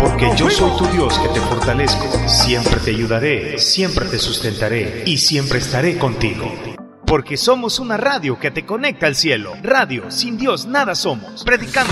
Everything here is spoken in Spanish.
Porque yo soy tu Dios que te fortalezco, siempre te ayudaré, siempre te sustentaré y siempre estaré contigo. Porque somos una radio que te conecta al cielo. Radio, sin Dios nada somos. Predicando